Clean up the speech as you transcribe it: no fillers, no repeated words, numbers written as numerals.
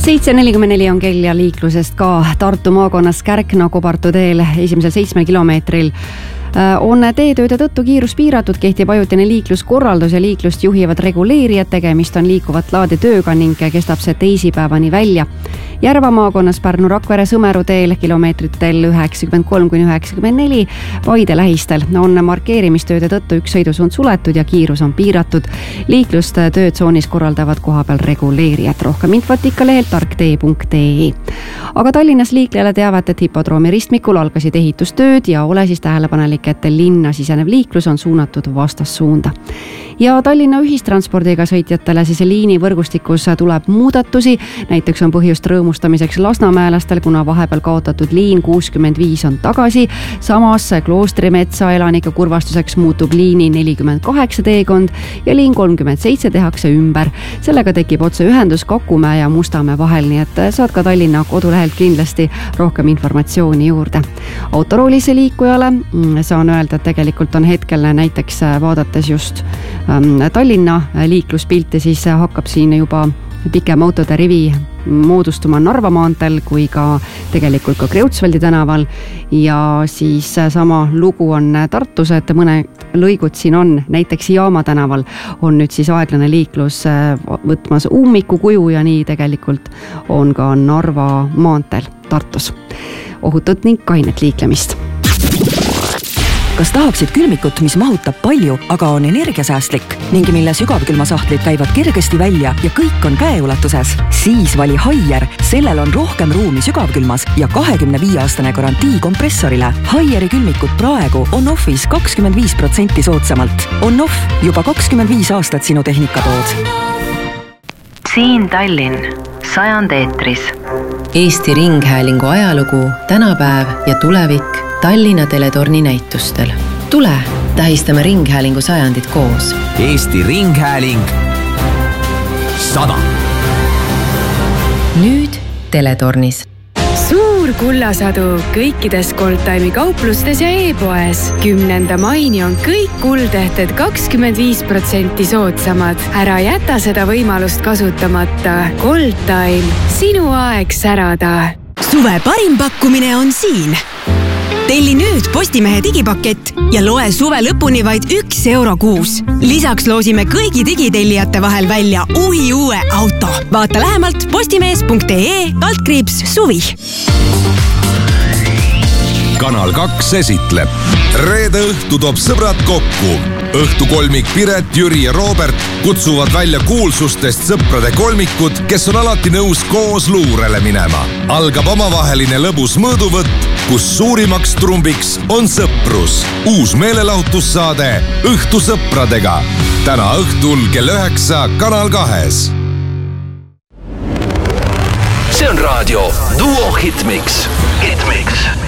7.44 on kell ja liiklusest ka Tartu maakonnas Kärkna-Kobartu teel esimesel 7 kilomeetril on teetööde tõttu kiirus piiratud, kehtib ajutine liikluskorraldus ja liiklust juhivad reguleerijad, tegemist on liikuvat laadi tööga ning kestab see teisipäevani välja. Järva maakonnas Pärnu-Rakvere Sõmeru teel kilomeetritel 93-94 Vaide lähistel on markeerimistööde tõttu üks sõidusuund suletud ja kiirus on piiratud. Liiklust töötsoonis korraldavad kohapeal reguleerijad. Rohkem infot ikka lehelt tarktee.ee. Aga Tallinnas liiklejale teavat, et hipodroomi ristmikul algasid ehitustööd ja ole siis tähelepanelik, et linna sisenev liiklus on suunatud vastassuunda. Ja Tallinna ühistranspordiga sõitjatele siis liinivõrgustikus tuleb muudatusi. Näiteks on põhjust rõõmustamiseks lasnamäelastel, kuna vahepeal kaotatud liin 65 on tagasi. Samas Kloostrimetsa elanike kurvastuseks muutub liini 48 teekond ja liin 37 tehakse ümber. Sellega tekib otse ühendus Kakumäe ja Mustamäe vahel, nii et saad ka Tallinna kodulehelt kindlasti rohkem informatsiooni juurde. Autoroolis liikujale saan öelda, et tegelikult on hetkel näiteks vaadates just Tallinna liikluspilti, siis hakkab siin juba pikem autode rivi moodustuma Narva maanteel kui ka tegelikult ka Kreutzwaldi tänaval ja siis sama lugu on Tartus, et mõned lõigud siin on, näiteks Jaama tänaval on nüüd siis aeglane liiklus võtmas ummiku kuju ja nii tegelikult on ka Narva maanteel Tartus. Ohutut ning kainet liiklemist. Kas tahaksid külmikut, mis mahutab palju, aga on energiasäästlik ning mille sügavkülmasahtlid käivad kergesti välja ja kõik on käeulatuses? Siis vali Haier, sellel on rohkem ruumi sügavkülmas ja 25-aastane garantii kompressorile. Haieri külmikut praegu on offis 25% soodsamalt. On off juba 25 aastat sinu tehnikatood. Siin Tallinn, 100 eetris. Eesti Ringhäälingu ajalugu, tänapäev ja tulevik Tallinna teletorni näitustel. Tule, tähistame Ringhäälingu 100 koos. Eesti Ringhääling 100. Nüüd teletornis. Suur kullasadu kõikides Goldtime'i kauplustes ja e-poes. 10. maini on kõik kuldehted 25% soodsamad. Ära jäta seda võimalust kasutamata. Goldtime, sinu aeg särada. Suve parim pakkumine on siin. Telli nüüd Postimehe digipakett ja loe suve lõpuni vaid €1 kuus. Lisaks loosime kõigi digitellijate vahel välja uue auto. Vaata lähemalt postimees.ee/suvi. Kanal 2 esitleb. Reede õhtu toob sõbrad kokku. Õhtukolmik Piret, Jüri ja Robert kutsuvad välja kuulsustest sõprade kolmikud, kes on alati nõus koos luurele minema. Algab omavaheline lõbus mõõduvõtt, kus suurimaks trumbiks on sõprus. Uus meelelahutussaade Õhtu sõpradega. Täna õhtul kell 9 Kanal 2. See on raadio Duo Hitmix. Hitmix.